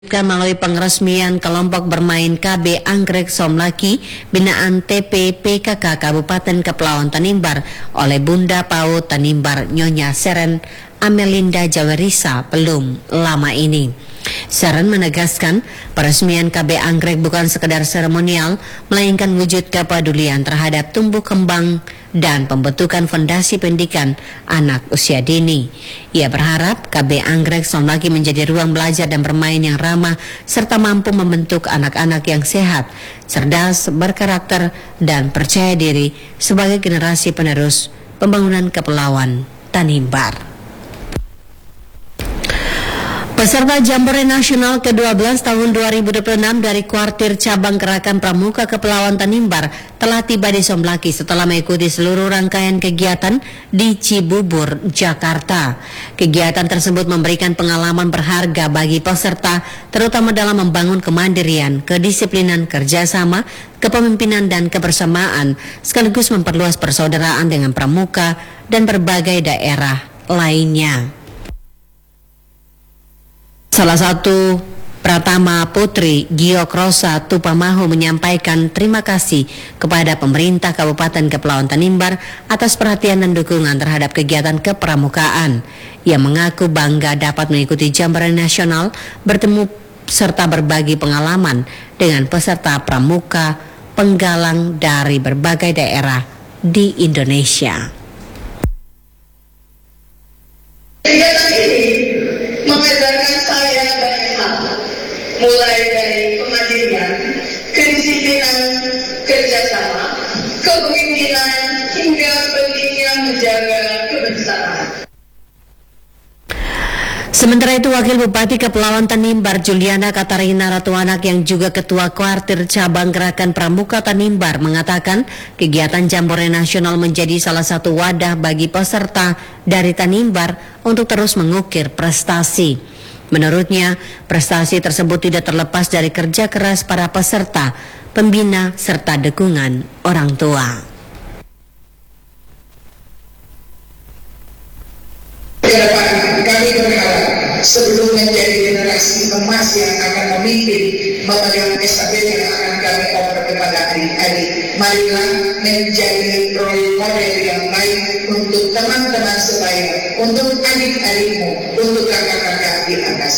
Melalui penresmian kelompok bermain KB Anggrek Somlaki binaan TP PKK Kabupaten Kepulauan Tanimbar oleh Bunda PAUD Tanimbar Nyonya Seren Amelinda Jawarisa belum lama ini. Seren menegaskan peresmian KB Anggrek bukan sekedar seremonial, melainkan wujud kepedulian terhadap tumbuh kembang dan pembentukan fondasi pendidikan anak usia dini. Ia berharap KB Anggrek Somlaki menjadi ruang belajar dan bermain yang ramah serta mampu membentuk anak-anak yang sehat, cerdas, berkarakter, dan percaya diri sebagai generasi penerus pembangunan Kepulauan Tanimbar. Peserta Jambore Nasional ke-12 tahun 2026 dari Kuartir Cabang Gerakan Pramuka Kepulauan Tanimbar telah tiba di Somlaki setelah mengikuti seluruh rangkaian kegiatan di Cibubur, Jakarta. Kegiatan tersebut memberikan pengalaman berharga bagi peserta, terutama dalam membangun kemandirian, kedisiplinan, kerjasama, kepemimpinan, dan kebersamaan, sekaligus memperluas persaudaraan dengan pramuka dan berbagai daerah lainnya. Salah satu Pratama Putri Giok Rosa Tupamahu menyampaikan terima kasih kepada pemerintah Kabupaten Kepulauan Tanimbar atas perhatian dan dukungan terhadap kegiatan kepramukaan. Ia mengaku bangga dapat mengikuti Jambore Nasional, bertemu serta berbagi pengalaman dengan peserta pramuka penggalang dari berbagai daerah di Indonesia. Kegiatan ini mengajarkan saya banyak hal, mulai dari kemandirian, kedisiplinan, kerjasama, kepemimpinan, hingga pentingnya menjaga kebersamaan. Sementara itu, Wakil Bupati Kepulauan Tanimbar Juliana Katarina Ratuanak yang juga Ketua Kuartir Cabang Gerakan Pramuka Tanimbar mengatakan kegiatan Jambore Nasional menjadi salah satu wadah bagi peserta dari Tanimbar untuk terus mengukir prestasi. Menurutnya, prestasi tersebut tidak terlepas dari kerja keras para peserta, pembina, serta dukungan orang tua. Kami berharap sebelum menjadi generasi emas yang akan memimpin memegang estafet yang akan kami oper kepada adik-adik, marilah menjadi role model yang baik untuk teman-teman sebaya, untuk adik-adikmu, untuk kakak-kakak di atas.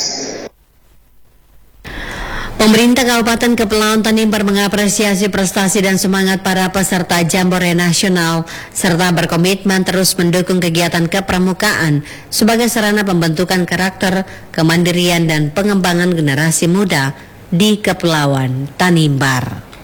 Pemerintah Kabupaten Kepulauan Tanimbar mengapresiasi prestasi dan semangat para peserta Jambore Nasional serta berkomitmen terus mendukung kegiatan kepramukaan sebagai sarana pembentukan karakter, kemandirian, dan pengembangan generasi muda di Kepulauan Tanimbar.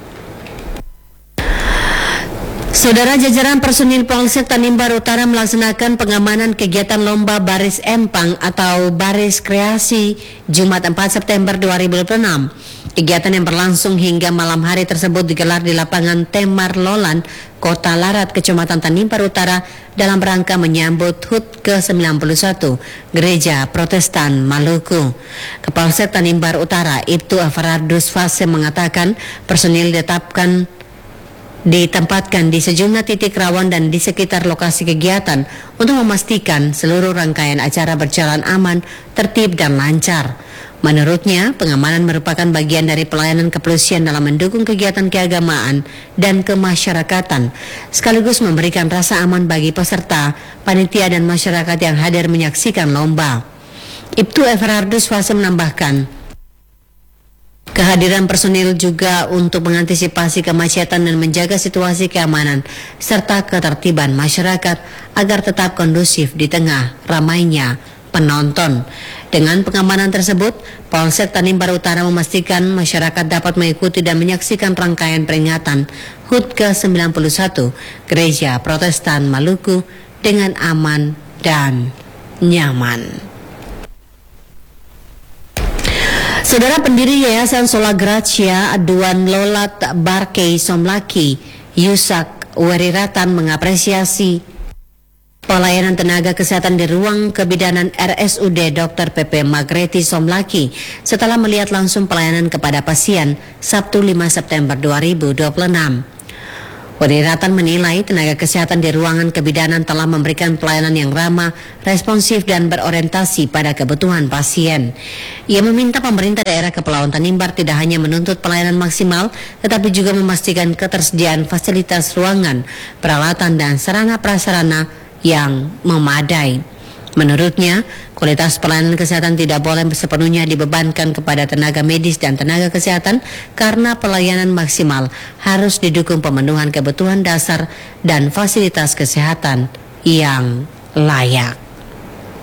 Saudara, jajaran personil Polsek Tanimbar Utara melaksanakan pengamanan kegiatan Lomba Baris Empang atau Baris Kreasi Jumat 4 September 2026. Kegiatan yang berlangsung hingga malam hari tersebut digelar di lapangan Temar Lolan, Kota Larat, Kecamatan Tanimbar Utara dalam rangka menyambut HUT ke-91 Gereja Protestan Maluku. Kapolsek Tanimbar Utara Ibtu Afarardus Fase mengatakan personil ditempatkan di sejumlah titik rawan dan di sekitar lokasi kegiatan untuk memastikan seluruh rangkaian acara berjalan aman, tertib, dan lancar. Menurutnya, pengamanan merupakan bagian dari pelayanan kepolisian dalam mendukung kegiatan keagamaan dan kemasyarakatan, sekaligus memberikan rasa aman bagi peserta, panitia, dan masyarakat yang hadir menyaksikan lomba. Ibtu Everardus Fase menambahkan, kehadiran personil juga untuk mengantisipasi kemacetan dan menjaga situasi keamanan serta ketertiban masyarakat agar tetap kondusif di tengah ramainya penonton. Dengan pengamanan tersebut, Polsek Tanimbar Utara memastikan masyarakat dapat mengikuti dan menyaksikan rangkaian peringatan HUT ke-91 Gereja Protestan Maluku dengan aman dan nyaman. Saudara, pendiri Yayasan Sola Gracia Aduan Lolat Barkei Somlaki Yusak Weriratan mengapresiasi pelayanan tenaga kesehatan di ruang kebidanan RSUD Dr. PP Magreti Somlaki setelah melihat langsung pelayanan kepada pasien Sabtu 5 September 2026. Wadiratan menilai tenaga kesehatan di ruangan kebidanan telah memberikan pelayanan yang ramah, responsif dan berorientasi pada kebutuhan pasien. Ia meminta pemerintah daerah Kepulauan Tanimbar tidak hanya menuntut pelayanan maksimal, tetapi juga memastikan ketersediaan fasilitas ruangan, peralatan dan sarana prasarana yang memadai. Menurutnya, kualitas pelayanan kesehatan tidak boleh sepenuhnya dibebankan kepada tenaga medis dan tenaga kesehatan karena pelayanan maksimal harus didukung pemenuhan kebutuhan dasar dan fasilitas kesehatan yang layak.